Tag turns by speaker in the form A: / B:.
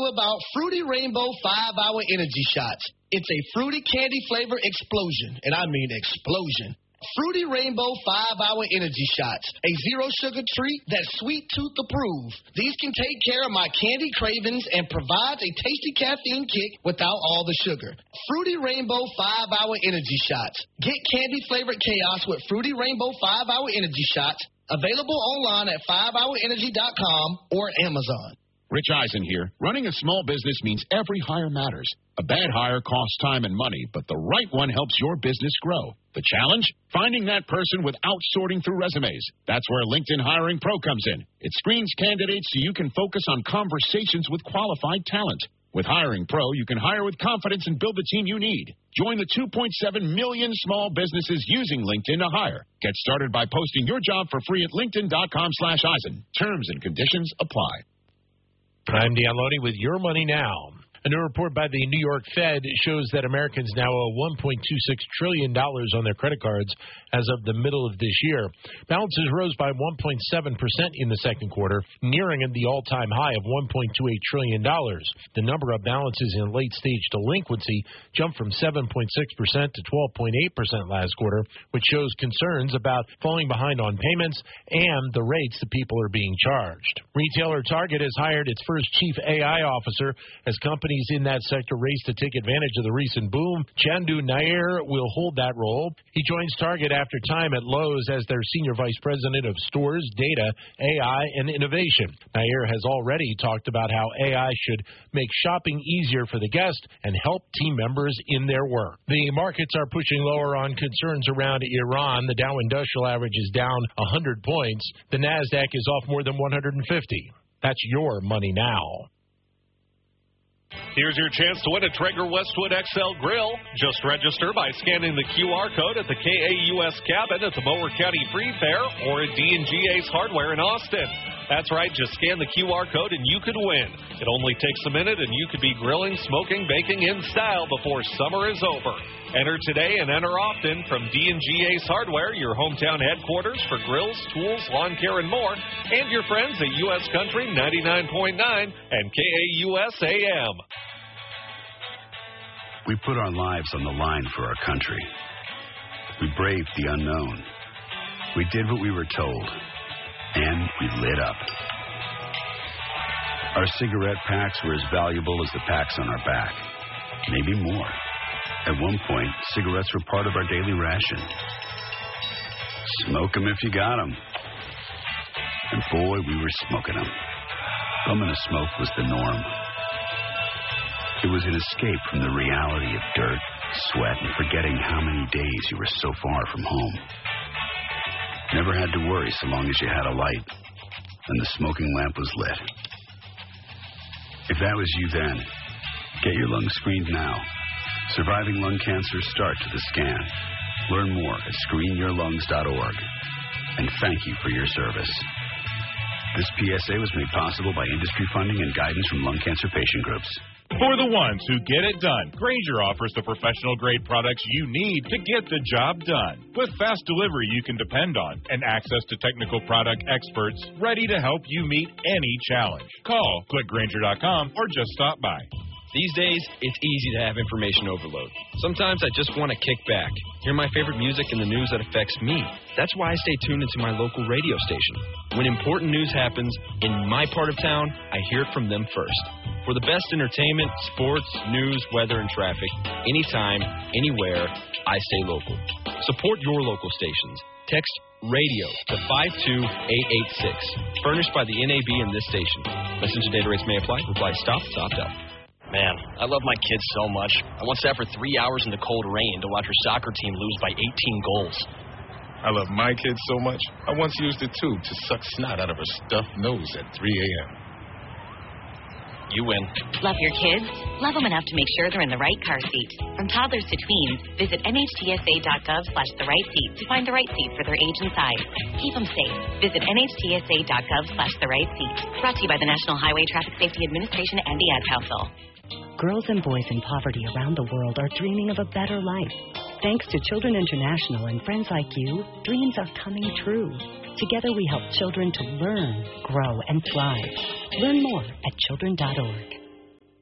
A: about Fruity Rainbow 5-Hour Energy Shots. It's a fruity candy flavor explosion, and I mean explosion. Fruity Rainbow 5-Hour Energy Shots, a zero-sugar treat that's sweet tooth approved. These can take care of my candy cravings and provides a tasty caffeine kick without all the sugar. Fruity Rainbow 5-Hour Energy Shots. Get candy-flavored chaos with Fruity Rainbow 5-Hour Energy Shots, available online at 5hourenergy.com or Amazon.
B: Rich Eisen here. Running a small business means every hire matters. A bad hire costs time and money, but the right one helps your business grow. The challenge? Finding that person without sorting through resumes. That's where LinkedIn Hiring Pro comes in. It screens candidates so you can focus on conversations with qualified talent. With Hiring Pro, you can hire with confidence and build the team you need. Join the 2.7 million small businesses using LinkedIn to hire. Get started by posting your job for free at linkedin.com/Eisen. Terms and conditions apply.
C: I'm Deon Loney with Your Money Now. A new report by the New York Fed shows that Americans now owe $1.26 trillion on their credit cards as of the middle of this year. Balances rose by 1.7% in the second quarter, nearing the all-time high of $1.28 trillion. The number of balances in late-stage delinquency jumped from 7.6% to 12.8% last quarter, which shows concerns about falling behind on payments and the rates that people are being charged. Retailer Target has hired its first chief AI officer as companies in that sector race to take advantage of the recent boom. Chandu Nair will hold that role. He joins Target after time at Lowe's as their senior vice president of stores, data, AI, and innovation. Nair has already talked about how AI should make shopping easier for the guest and help team members in their work. The markets are pushing lower on concerns around Iran. The Dow Industrial Average is down 100 points. The NASDAQ is off more than 150. That's Your Money Now.
D: Here's your chance to win a Traeger Westwood XL grill. Just register by scanning the QR code at the KAUS cabin at the Mower County Free Fair or at D&G Ace Hardware in Austin. That's right, just scan the QR code and you could win. It only takes a minute and you could be grilling, smoking, baking in style before summer is over. Enter today and enter often from D&G Ace Hardware, your hometown headquarters for grills, tools, lawn care, and more, and your friends at U.S. Country 99.9 and KAUS AM.
E: We put our lives on the line for our country. We braved the unknown. We did what we were told. And we lit up. Our cigarette packs were as valuable as the packs on our back. Maybe more. At one point, cigarettes were part of our daily ration. Smoke 'em if you got 'em. And boy, we were smoking 'em. Bumming a smoke was the norm. It was an escape from the reality of dirt, sweat, and forgetting how many days you were so far from home. Never had to worry so long as you had a light and the smoking lamp was lit. If that was you then, get your lungs screened now. Surviving lung cancer starts with a scan. Learn more at screenyourlungs.org. And thank you for your service. This PSA was made possible by industry funding and guidance from lung cancer patient groups.
F: For the ones who get it done, Grainger offers the professional-grade products you need to get the job done. With fast delivery you can depend on and access to technical product experts ready to help you meet any challenge. Call, click Grainger.com, or just stop by.
G: These days, it's easy to have information overload. Sometimes I just want to kick back, hear my favorite music and the news that affects me. That's why I stay tuned into my local radio station. When important news happens in my part of town, I hear it from them first. For the best entertainment, sports, news, weather, and traffic, anytime, anywhere, I stay local. Support your local stations. Text RADIO to 52886. Furnished by the NAB and this station. Messenger data rates may apply. Reply stop to opt out.
H: Man, I love my kids so much. I once sat for 3 hours in the cold rain to watch our soccer team lose by 18 goals.
I: I love my kids so much, I once used a tube to suck snot out of a stuffed nose at 3 a.m.
H: You win.
J: Love your kids? Love them enough to make sure they're in the right car seat. From toddlers to tweens, visit nhtsa.gov/the-right-seat to find the right seat for their age and size. Keep them safe. Visit nhtsa.gov/the-right-seat. Brought to you by the National Highway Traffic Safety Administration and the Ad Council.
K: Girls and boys in poverty around the world are dreaming of a better life. Thanks to Children International and friends like you, dreams are coming true. Together we help children to learn, grow, and thrive. Learn more at children.org.